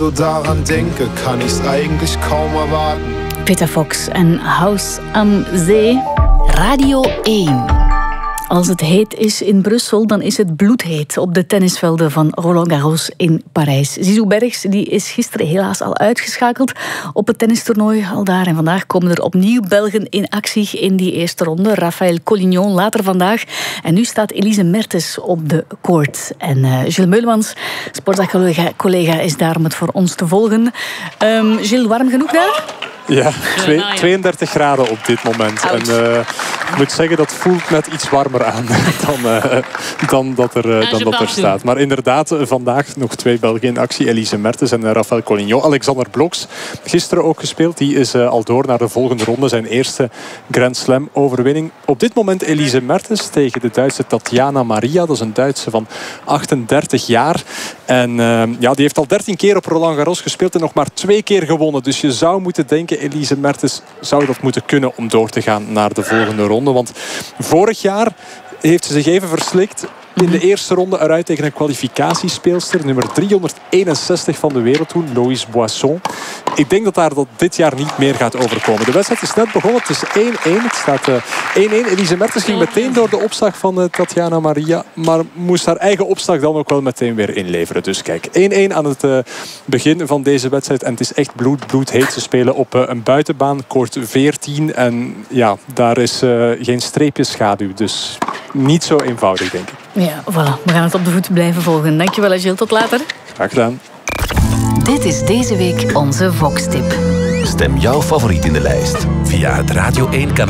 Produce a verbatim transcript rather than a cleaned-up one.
Daran denke, kann ich's eigentlich kaum erwarten. Peter Fox en Haus am Zee. Radio één. Als het heet is in Brussel, dan is het bloedheet op de tennisvelden van Roland Garros in Parijs. Zizou Bergs die is gisteren helaas al uitgeschakeld op het tennistoernooi al daar. En vandaag komen er opnieuw Belgen in actie in die eerste ronde. Raphaël Collignon later vandaag. En nu staat Elise Mertens op de court. En uh, Gilles Meulemans, sportzaakcollega, is daar om het voor ons te volgen. Um, Gilles, warm genoeg daar? Ja, tweeëndertig graden op dit moment. En uh, ik moet zeggen, dat voelt net iets warmer aan dan, uh, dan, dat, er, uh, dan dat er staat. Maar inderdaad, vandaag nog twee Belgen in actie. Elise Mertens en Raphaël Collignon. Alexander Bloks, gisteren ook gespeeld. Die is uh, al door naar de volgende ronde. Zijn eerste Grand Slam overwinning. Op dit moment Elise Mertens tegen de Duitse Tatjana Maria. Dat is een Duitse van achtendertig jaar. En uh, ja, die heeft al dertien keer op Roland Garros gespeeld en nog maar twee keer gewonnen. Dus je zou moeten denken, Elise Mertens zou dat moeten kunnen om door te gaan naar de volgende ronde. Want vorig jaar heeft ze zich even verslikt in de eerste ronde eruit tegen een kwalificatiespeelster. Nummer driehonderdeenenzestig van de wereld toen, Louise Boisson. Ik denk dat daar dat dit jaar niet meer gaat overkomen. De wedstrijd is net begonnen. Het is één-één. Het staat uh, één-één. Elise Mertens ging meteen door de opslag van uh, Tatjana Maria. Maar moest haar eigen opslag dan ook wel meteen weer inleveren. Dus kijk, één-één aan het uh, begin van deze wedstrijd. En het is echt bloed, bloed heet. Ze spelen op uh, een buitenbaan, koord veertien. En ja, daar is uh, geen streepje schaduw. Dus niet zo eenvoudig, denk ik. Ja, voilà. We gaan het op de voet blijven volgen. Dankjewel, Gilles. Tot later. Graag gedaan. Dit is deze week onze Vox-tip. Stem jouw favoriet in de lijst via het Radio één kanaal.